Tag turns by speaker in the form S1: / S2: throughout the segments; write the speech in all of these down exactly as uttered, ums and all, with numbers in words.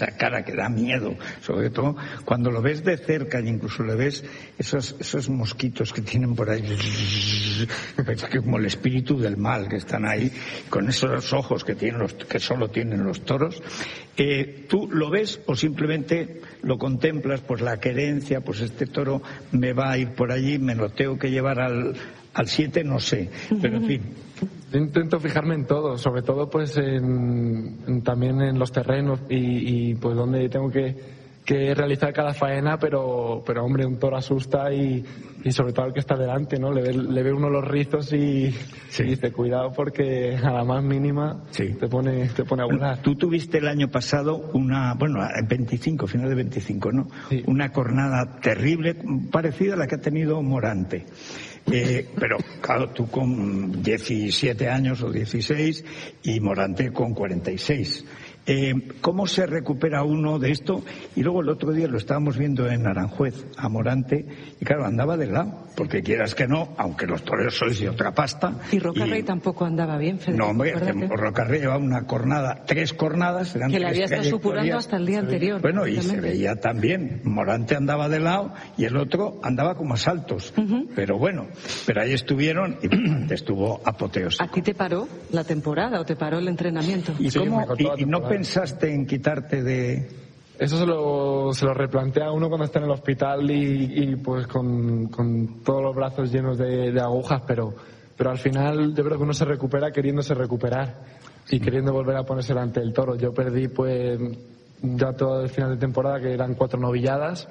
S1: esa cara que da miedo, sobre todo cuando lo ves de cerca y incluso le ves esos, esos mosquitos que tienen por ahí, como el espíritu del mal que están ahí, con esos ojos que tienen los, que solo tienen los toros. Eh, ¿Tú lo ves o simplemente lo contemplas? Pues la querencia, pues este toro me va a ir por allí, me lo tengo que llevar al al siete, no sé, pero en fin.
S2: Yo intento fijarme en todo, sobre todo pues en, en, también en los terrenos y, y pues donde tengo que, que realizar cada faena, pero pero hombre, un toro asusta y, y sobre todo el que está delante, ¿no? Le ve, le ve uno los rizos y, sí. y dice, cuidado porque a la más mínima sí. te pone te pone a volar.
S1: Tú tuviste el año pasado una, bueno, en veinticinco, final de veinticinco, ¿no? Sí. Una cornada terrible, parecida a la que ha tenido Morante. Eh, pero claro, tú con diecisiete años o dieciséis y Morante con cuarenta y seis. Eh, ¿Cómo se recupera uno de esto? Y luego el otro día lo estábamos viendo en Aranjuez, a Morante, y claro, andaba de lado, porque quieras que no, aunque los toreros sois de otra pasta.
S3: Y Rocarrey y... tampoco andaba bien, Federico.
S1: No, hombre, Rocarrey llevaba una cornada, tres cornadas. Eran
S3: que le había estado supurando hasta el día anterior.
S1: Bueno, y se veía también, Morante andaba de lado y el otro andaba como a saltos. Uh-huh. Pero bueno, pero ahí estuvieron y Morante estuvo apoteósico.
S3: ¿A ti te paró la temporada o te paró el entrenamiento?
S1: ¿Y,
S2: sí,
S1: cómo, y, y no pensaste en quitarte de...?
S2: Eso se lo, se lo replantea uno cuando está en el hospital y, y pues con, con todos los brazos llenos de, de agujas, pero, pero al final yo creo que uno se recupera queriéndose recuperar y queriendo volver a ponerse delante del toro. Yo perdí pues ya todo el final de temporada, que eran cuatro novilladas,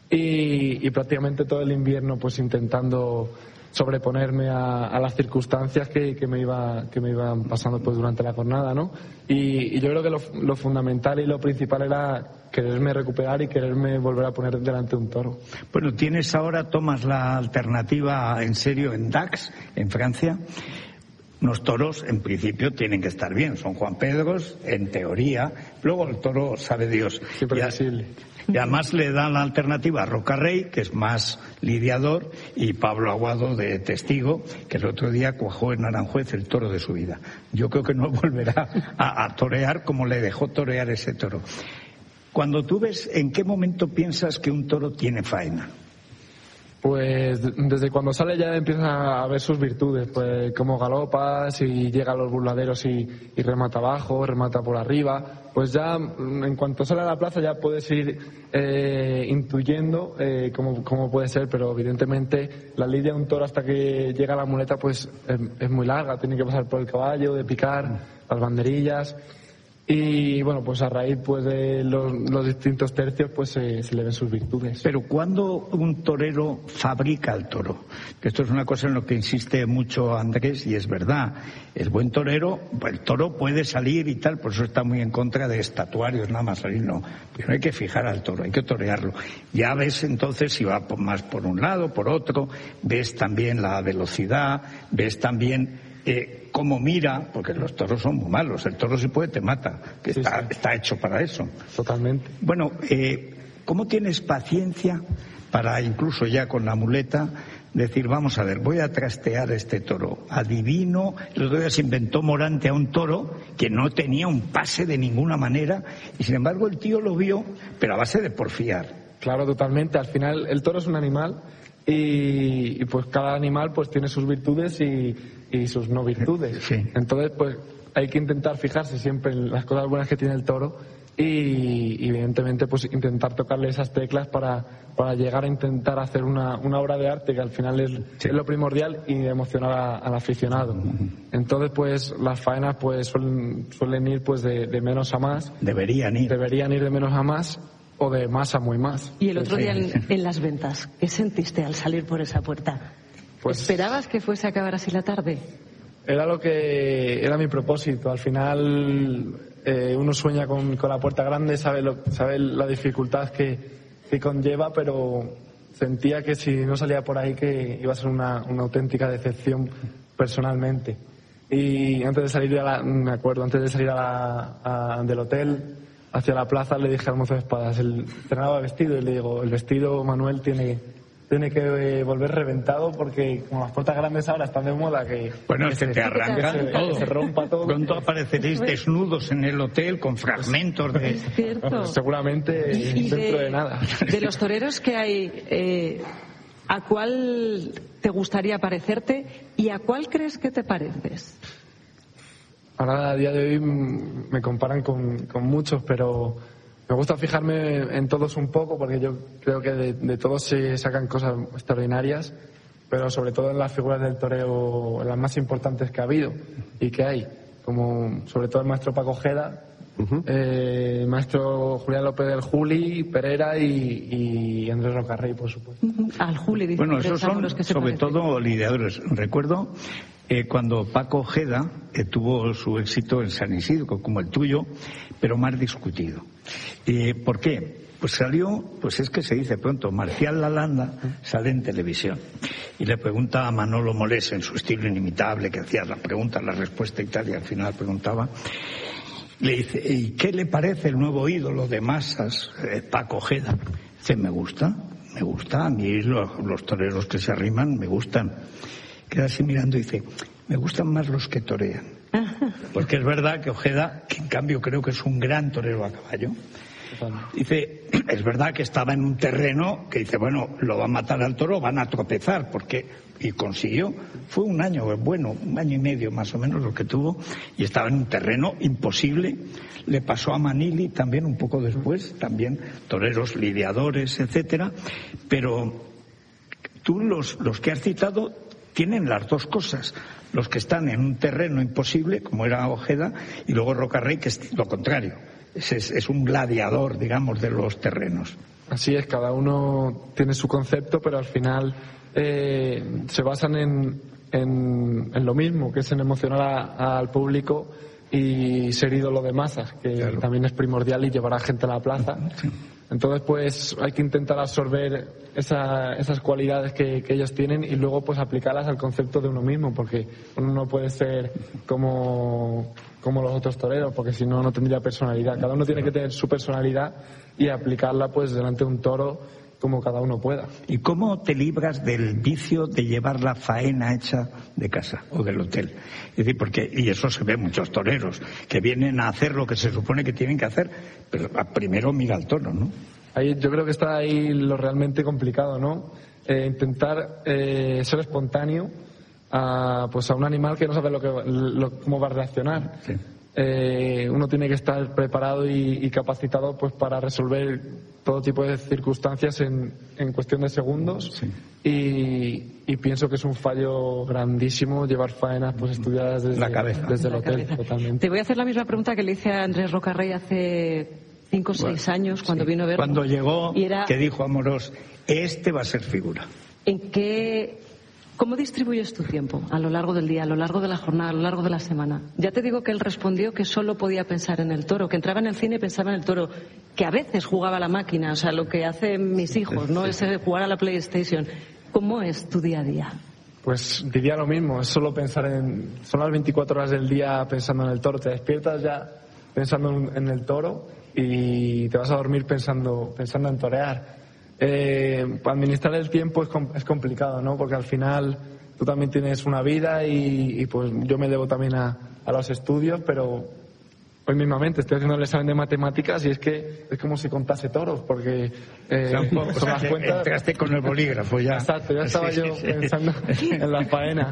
S2: y, y prácticamente todo el invierno pues intentando sobreponerme a, a las circunstancias que, que me iba que me iban pasando pues durante la jornada, ¿no? Y, y yo creo que lo, lo fundamental y lo principal era quererme recuperar y quererme volver a poner delante de un toro.
S1: Bueno, tienes ahora, tomas la alternativa en serio en Dax, en Francia. Los toros, en principio, tienen que estar bien. Son Juan Pedros, en teoría. Luego el toro, sabe Dios.
S2: Sí, previsible.
S1: Y además le dan la alternativa a Rocarrey, que es más lidiador, y Pablo Aguado de testigo, que el otro día cuajó en Aranjuez el toro de su vida. Yo creo que no volverá a, a torear como le dejó torear ese toro. Cuando tú ves, ¿en qué momento piensas que un toro tiene faena?
S2: Pues desde cuando sale ya empieza a ver sus virtudes, pues cómo galopa, si llega a los burladeros y, y remata abajo, remata por arriba, pues ya en cuanto sale a la plaza ya puedes ir eh, intuyendo eh, cómo, cómo puede ser, pero evidentemente la lidia de un toro hasta que llega a la muleta pues es, es muy larga, tiene que pasar por el caballo, de picar, las banderillas. Y bueno, pues a raíz pues de los, los distintos tercios pues eh, se le ven sus virtudes.
S1: Pero ¿cuándo un torero fabrica el toro? Que esto es una cosa en lo que insiste mucho Andrés y es verdad. El buen torero, el toro puede salir y tal, por eso está muy en contra de estatuarios, nada más salir, no. Pero hay que fijar al toro, hay que torearlo. Ya ves entonces si va más por un lado, por otro, ves también la velocidad, ves también... Eh, cómo mira, porque los toros son muy malos, el toro si puede te mata, que sí, está, sí. está hecho para eso.
S2: Totalmente.
S1: Bueno, eh, ¿cómo tienes paciencia para incluso ya con la muleta decir, vamos a ver, voy a trastear este toro, adivino, el otro día se inventó Morante a un toro que no tenía un pase de ninguna manera y sin embargo el tío lo vio, pero a base de porfiar.
S2: Claro, totalmente, al final el toro es un animal y, y pues cada animal pues tiene sus virtudes y y sus no virtudes.
S1: Sí.
S2: Entonces, pues hay que intentar fijarse siempre en las cosas buenas que tiene el toro y, y evidentemente, pues intentar tocarle esas teclas para, para llegar a intentar hacer una, una obra de arte que al final es, sí. es lo primordial y emocionar a, al aficionado. Uh-huh. Entonces, pues las faenas pues suelen, suelen ir pues de, de menos a más.
S1: Deberían ir.
S2: Deberían ir de menos a más o de más a muy más.
S3: Y el otro día en, en las ventas, ¿qué sentiste al salir por esa puerta? Pues, ¿esperabas que fuese a acabar así la tarde?
S2: Era lo que era mi propósito. Al final eh, uno sueña con, con la puerta grande, sabe, lo, sabe la dificultad que, que conlleva, pero sentía que si no salía por ahí que iba a ser una, una auténtica decepción personalmente. Y antes de salir, a la, me acuerdo, antes de salir a la, a, del hotel hacia la plaza le dije al mozo de espadas, el entrenador vestido, y le digo, el vestido Manuel tiene tiene que eh, volver reventado, porque como las puertas grandes ahora están de moda, que
S1: bueno, es que te arrancan
S2: se,
S1: todo,
S2: se rompa todo.
S1: Pronto apareceréis desnudos en el hotel con fragmentos de...
S3: Es cierto.
S2: Bueno, seguramente
S3: Y
S2: dentro
S3: de,
S2: de nada.
S3: de los toreros que hay, eh, ¿a cuál te gustaría parecerte y a cuál crees que te pareces?
S2: Ahora, a día de hoy, me comparan con, con muchos, pero me gusta fijarme en todos un poco, porque yo creo que de, de todos se sacan cosas extraordinarias, pero sobre todo en las figuras del toreo, las más importantes que ha habido y que hay, como sobre todo el maestro Paco Ojeda, uh-huh. eh, el maestro Julián López del Juli, Pereira y, y Andrés Rocarrey, por supuesto.
S3: Uh-huh. Al Juli, dice.
S1: Bueno, esos son
S3: los que se
S1: sobre
S3: parecen.
S1: todo lidiadores. Recuerdo eh, cuando Paco Ojeda eh, tuvo su éxito en San Isidro, como el tuyo, pero más discutido. Eh, ¿Por qué? Pues salió, pues es que se dice pronto, Marcial Lalanda sale en televisión y le pregunta a Manolo Molés en su estilo inimitable, que hacía las preguntas, la respuesta y tal, y al final preguntaba, le dice, ¿y qué le parece el nuevo ídolo de masas, eh, Paco Ojeda? Dice, me gusta, me gusta, a mí los, los toreros que se arriman me gustan. Queda así mirando y dice, me gustan más los que torean. Porque es verdad que Ojeda, que en cambio creo que es un gran torero a caballo, dice, es verdad que estaba en un terreno que dice, bueno, lo va a matar al toro, van a tropezar, porque, y consiguió, fue un año bueno, un año y medio más o menos lo que tuvo, y estaba en un terreno imposible. Le pasó a Manili también un poco después, también toreros lidiadores, etcétera, pero tú los, los que has citado tienen las dos cosas, los que están en un terreno imposible, como era Ojeda, y luego Rocarrey, que es lo contrario. Es, es, es un gladiador, digamos, de los terrenos.
S2: Así es, cada uno tiene su concepto, pero al final eh, se basan en, en, en lo mismo, que es en emocionar a, al público y ser ídolo de masas, que claro. también es primordial, y llevar a gente a la plaza. Sí. Entonces, pues hay que intentar absorber esa, esas cualidades que, que ellos tienen y luego pues aplicarlas al concepto de uno mismo, porque uno no puede ser como, como los otros toreros, porque si no, no tendría personalidad. Cada uno tiene que tener su personalidad y aplicarla pues delante de un toro como cada uno pueda.
S1: ¿Y cómo te libras del vicio de llevar la faena hecha de casa o del hotel? Es decir, porque, y eso se ve en muchos toreros, que vienen a hacer lo que se supone que tienen que hacer, pero primero mira al toro, ¿no?
S2: Ahí, yo creo que está ahí lo realmente complicado, ¿no? Eh, intentar eh, ser espontáneo a, pues a un animal que no sabe lo que, lo, cómo va a reaccionar. Sí. Eh, uno tiene que estar preparado y, y capacitado pues para resolver todo tipo de circunstancias en, en cuestión de segundos. Sí. y, y pienso que es un fallo grandísimo llevar faenas pues estudiadas desde,
S1: la cabeza.
S2: desde el
S3: la
S2: hotel.
S3: Cabeza.
S2: Totalmente.
S3: Te voy a hacer la misma pregunta que le hice a Andrés Rocarrey hace cinco o bueno, seis años cuando sí. vino a ver.
S1: Cuando llegó,
S3: era...
S1: que dijo Amorós, este va a ser figura.
S3: ¿En qué... ¿Cómo distribuyes tu tiempo a lo largo del día, a lo largo de la jornada, a lo largo de la semana? Ya te digo que él respondió que solo podía pensar en el toro, que entraba en el cine y pensaba en el toro, que a veces jugaba a la máquina, o sea, lo que hacen mis hijos, ¿no? Es jugar a la PlayStation. ¿Cómo es tu día a día?
S2: Pues diría lo mismo, es solo pensar en... Son las veinticuatro horas del día pensando en el toro. Te despiertas ya pensando en el toro y te vas a dormir pensando, pensando en torear. Eh, administrar el tiempo es, es complicado, ¿no? Porque al final tú también tienes una vida y, y pues yo me debo también a, a los estudios, pero hoy mismamente estoy haciendo el examen de matemáticas y es que es como si contase toros, porque eh,
S1: o sea, las cuentas... entraste con el bolígrafo ya.
S2: Exacto, ya estaba sí, yo sí, sí. pensando en la faena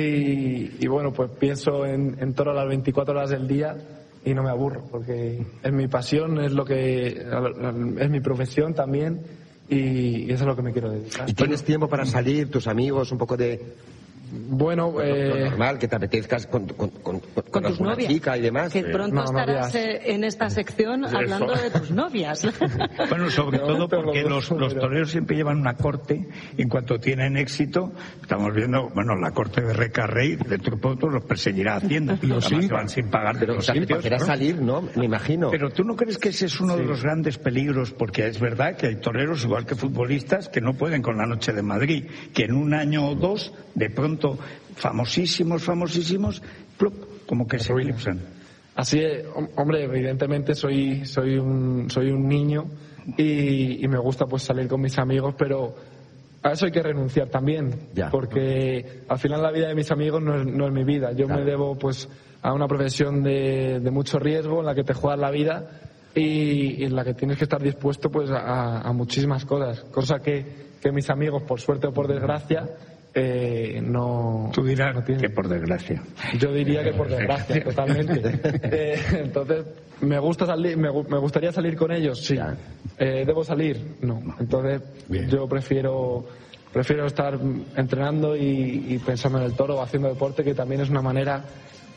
S2: y, y bueno, pues pienso en, en toro a las veinticuatro horas del día y no me aburro, porque es mi pasión, es lo que es mi profesión también. Y eso es lo que me quiero dedicar.
S4: ¿Y tienes tiempo para salir, tus amigos, un poco de...
S2: Bueno,
S4: lo,
S2: eh...
S4: lo normal, que te apetezcas con, con, con, con,
S3: con tus novias
S4: chica y demás?
S3: que pronto no, estarás novias. en esta sección hablando de tus novias.
S1: Bueno, sobre todo porque los, los toreros siempre llevan una corte. En cuanto tienen éxito, estamos viendo, bueno, la corte de Recarrey, de Trupoto los perseguirá Hacienda.
S4: Los
S1: sí. van sin pagar.
S4: Pero
S1: los
S4: sí, ¿no? salir, ¿no? Me imagino.
S1: Pero tú no crees que ese es uno sí. de los grandes peligros, porque es verdad que hay toreros, igual que futbolistas, que no pueden con la Noche de Madrid, que en un año o dos, de pronto, famosísimos, famosísimos, plup, como que se eclipsan.
S2: Así es, hombre, evidentemente soy soy un soy un niño y, y me gusta pues salir con mis amigos, pero a eso hay que renunciar también,
S4: Ya.
S2: porque al final la vida de mis amigos no es, no es mi vida. Yo
S4: Claro.
S2: me debo pues a una profesión de, de mucho riesgo en la que te juegas la vida y, y en la que tienes que estar dispuesto pues a, a muchísimas cosas, cosa que, que mis amigos, por suerte o por desgracia, eh, no.
S1: Tú dirás
S2: no tienen.
S1: que por desgracia.
S2: Yo diría que por desgracia, totalmente. Eh, entonces, ¿me gusta salir, me, gu- me gustaría salir con ellos? Sí.
S4: Ya.
S2: Eh, ¿Debo salir? No. Entonces,
S1: Bien.
S2: yo prefiero prefiero estar entrenando y, y pensando en el toro o haciendo deporte, que también es una manera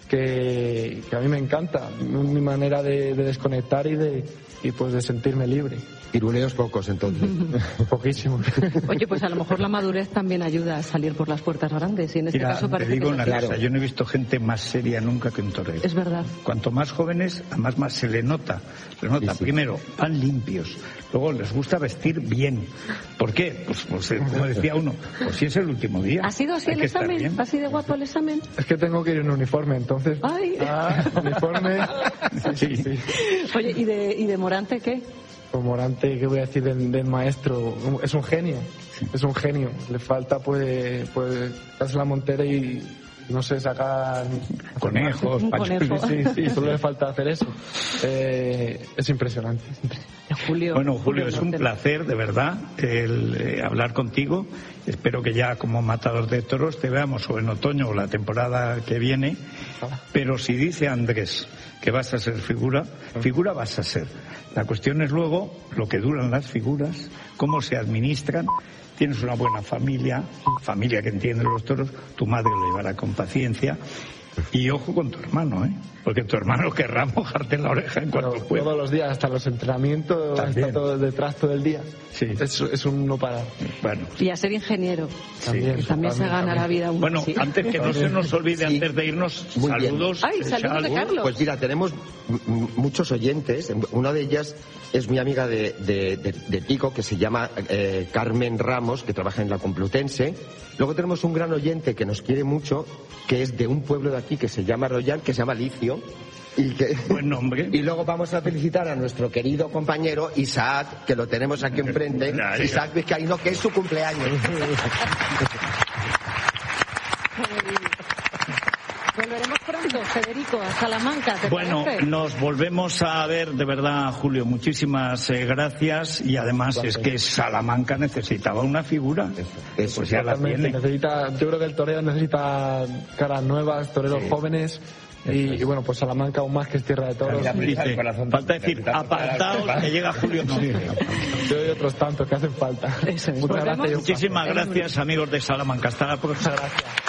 S2: que, que a mí me encanta, mi manera de, de desconectar y de y pues de sentirme libre.
S4: Piruleos pocos, entonces.
S2: Poquísimo.
S3: Oye, pues a lo mejor la madurez también ayuda a salir por las puertas grandes y en este
S1: Mira,
S3: caso
S1: te
S3: parece
S1: digo
S3: que
S1: una
S3: es así.
S1: cosa, yo no he visto gente más seria nunca que un torero.
S3: Es verdad.
S1: Cuanto más jóvenes, además más se le nota. Se le nota.
S4: Sí, sí.
S1: Primero, van limpios. Luego les gusta vestir bien. ¿Por qué? Pues, pues, eh, como decía uno, pues si es el último día.
S3: ¿Ha sido así
S1: hay
S3: el
S1: que estar
S3: examen?
S1: bien.
S3: ¿Ha sido de guapo el examen?
S2: Es que tengo que ir en uniforme, entonces.
S3: Ay.
S2: Ah, uniforme. Sí, sí, sí.
S3: Oye, ¿y de, y de Morante qué?
S2: Pues Morante, ¿qué voy a decir del, del maestro? Es un genio, es un genio. Le falta pues pues darse la montera y no sé, sacar
S1: Conejos,
S3: Un
S1: pachuelos.
S3: conejo.
S2: Sí, sí, solo le falta hacer eso. Eh, es impresionante.
S3: Julio.
S1: Bueno, Julio, es un
S3: Morante.
S1: placer, de verdad, el eh, hablar contigo. Espero que ya como matador de toros te veamos o en otoño o la temporada que viene. Pero si dice Andrés que vas a ser figura, figura vas a ser. La cuestión es luego lo que duran las figuras, cómo se administran. Tienes una buena familia, familia que entiende los toros, tu madre lo llevará con paciencia. Y ojo con tu hermano, ¿eh? Porque tu hermano querrá mojarte la oreja en cuanto
S2: Pero
S1: pueda.
S2: todos los días, hasta los entrenamientos,
S1: También.
S2: está todo detrás todo el día.
S1: Sí.
S2: Es, es un no parar.
S1: Bueno,
S3: Y a ser ingeniero.
S2: También,
S3: que también se gana la vida uno.
S1: bueno,
S3: sí.
S1: antes que no se nos olvide,
S4: Sí.
S1: antes de irnos,
S4: Muy bien.
S1: saludos.
S3: Ay, saludos de
S1: Chal.
S3: Carlos.
S4: Pues mira, tenemos m- m- muchos oyentes. Una de ellas es mi amiga de, de, de- de Pico, que se llama eh, Carmen Ramos, que trabaja en la Complutense. Luego tenemos un gran oyente que nos quiere mucho, que es de un pueblo de aquí que se llama Royal, que se llama Licio. Y, que...
S1: Buen nombre.
S4: y luego vamos a felicitar a nuestro querido compañero Isaac, que lo tenemos aquí enfrente.
S1: Claro.
S4: Isaac Vizcaíno, que es su cumpleaños.
S3: Volveremos pronto, Federico, a Salamanca. ¿te
S1: Bueno,
S3: parece?
S1: nos volvemos a ver, de verdad, Julio, muchísimas eh, gracias. Y además es que Salamanca necesitaba una figura.
S4: Eso,
S1: Pues ya la
S2: Totalmente.
S1: tiene.
S2: Necesita, yo creo que el toreo necesita caras nuevas, toreros jóvenes. Y, y bueno, pues Salamanca aún más, que es tierra de toros.
S1: Dice, falta decir, apartaos, que llega Julio. No.
S2: Yo y otros tantos que hacen falta.
S3: Eso es.
S2: Muchas
S3: Volvemos.
S2: gracias.
S1: Muchísimas gracias, amigos de Salamanca. Hasta la próxima.
S2: Muchas gracias.